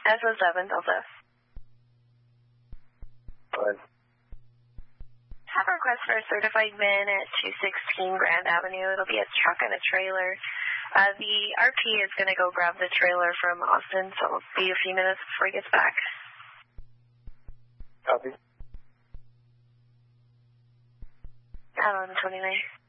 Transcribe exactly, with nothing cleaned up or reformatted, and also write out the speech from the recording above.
S O seven Delta. Fine. Have a request for a certified man at two sixteen Grand Avenue. It'll be a truck and a trailer. Uh, the R P is going to go grab the trailer from Austin, so it'll be a few minutes before he gets back. Copy. eleven twenty-nine.